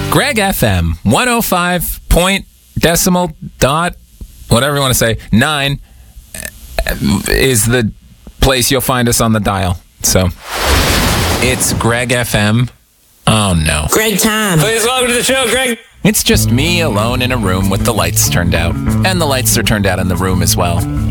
Greg FM, 105 point decimal dot, whatever you want to say, 9 is the place you'll find us on the dial. So, it's Greg FM. Oh, no. Greg time. Please welcome to the show, Greg. It's just me alone in a room with the lights turned out. And the lights are turned out in the room as well.